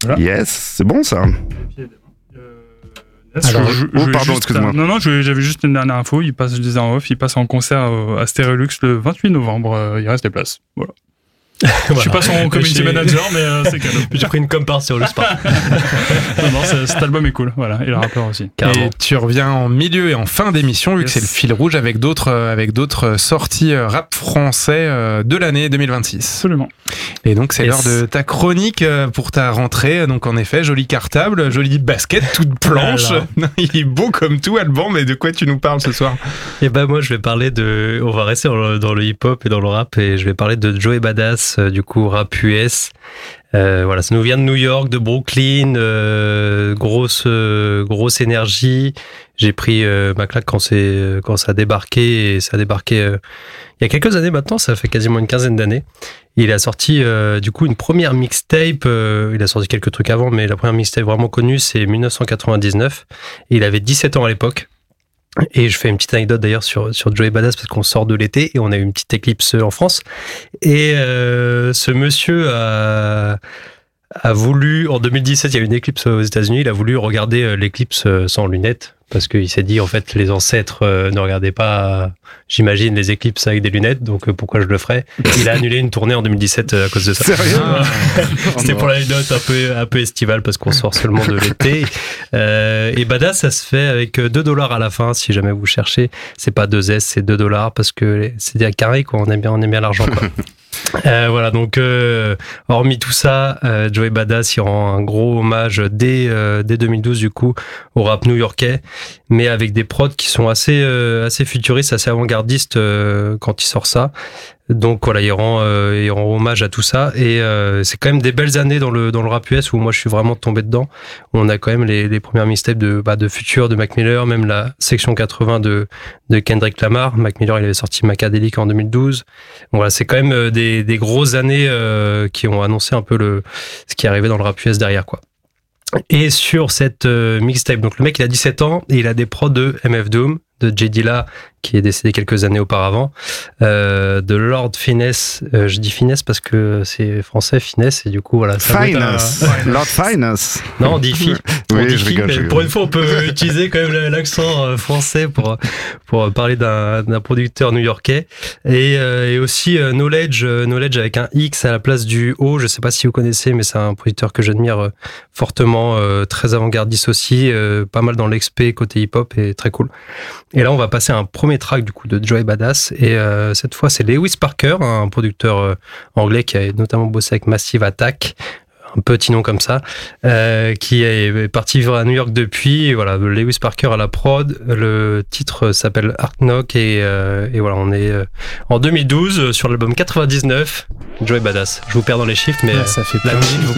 Voilà. Yes, c'est bon ça. Alors, excuse-moi. Non, j'avais juste une dernière info. Il passe, je disais en off, il passe en concert à Stereolux le 28 novembre. Il reste des places. Voilà. Voilà. Je suis pas son community manager, mais c'est cadeau. J'ai pris une com par sur le Spark. Non, cet album est cool. Voilà, et le rappeur aussi. Carrément. Et tu reviens en milieu et en fin d'émission, vu que c'est le fil rouge avec d'autres sorties rap français de l'année 2026. Absolument. Et donc c'est l'heure de ta chronique pour ta rentrée. Donc en effet, joli cartable, jolie basket, toute planche. Il est beau comme tout, Alban, mais de quoi tu nous parles ce soir? Et ben moi je vais parler on va rester dans le hip-hop et dans le rap, et je vais parler de Joey Badass, du coup rap US. Voilà, ça nous vient de New York, de Brooklyn, grosse énergie. J'ai pris ma claque quand ça a débarqué, et ça a débarqué il y a quelques années maintenant, ça fait quasiment une quinzaine d'années. Il a sorti du coup une première mixtape, il a sorti quelques trucs avant, mais la première mixtape vraiment connue c'est 1999, et il avait 17 ans à l'époque. Et je fais une petite anecdote d'ailleurs sur Joey Badass, parce qu'on sort de l'été et on a eu une petite éclipse en France, et ce monsieur a voulu, en 2017 il y a eu une éclipse aux États-Unis, il a voulu regarder l'éclipse sans lunettes, parce qu'il s'est dit en fait les ancêtres ne regardaient pas, j'imagine, les éclipses avec des lunettes, donc pourquoi je le ferais. Il a annulé une tournée en 2017 à cause de ça. Sérieux? C'était pour l'anecdote un peu estivale, parce qu'on sort seulement de l'été. Et Badass, ça se fait avec $2 à la fin, si jamais vous cherchez. C'est pas 2 S, c'est $2, parce que c'est des carrés, quoi. On aime bien l'argent, quoi. Voilà, donc hormis tout ça, Joey Badass il rend un gros hommage dès 2012 du coup au rap new-yorkais, mais avec des prods qui sont assez futuristes, assez avant-gardistes quand il sort ça. Donc voilà, il rend hommage à tout ça, et c'est quand même des belles années dans le rap US où moi je suis vraiment tombé dedans. On a quand même les premières mixtapes de Future, de Mac Miller, même la section 80 de Kendrick Lamar. Mac Miller, il avait sorti Macadelic en 2012. Donc voilà, c'est quand même des grosses années qui ont annoncé un peu ce qui arrivait dans le rap US derrière, quoi. Et sur cette mixtape, donc le mec il a 17 ans et il a des prods de MF Doom, de J Dilla qui est décédé quelques années auparavant, de Lord Finesse, je dis Finesse parce que c'est français, Finesse, et du coup voilà. Finesse, Lord Finesse. Non, on dit Fi. Oui, je rigole. Pour une fois, on peut utiliser quand même l'accent français pour parler d'un producteur new-yorkais, et aussi Knowledge avec un X à la place du O. Je sais pas si vous connaissez, mais c'est un producteur que j'admire fortement, très avant-gardiste aussi, pas mal dans l'expé côté hip-hop, et très cool. Et là, on va passer à un premier track du coup de Joey Badass, et cette fois c'est Lewis Parker, un producteur anglais qui a notamment bossé avec Massive Attack, un petit nom comme ça, qui est parti vivre à New York depuis. Et voilà, Lewis Parker à la prod. Le titre s'appelle Art Knock, et voilà, on est en 2012 sur l'album 99. Joey Badass. Je vous perds dans les chiffres, mais ça fait la plein musique vous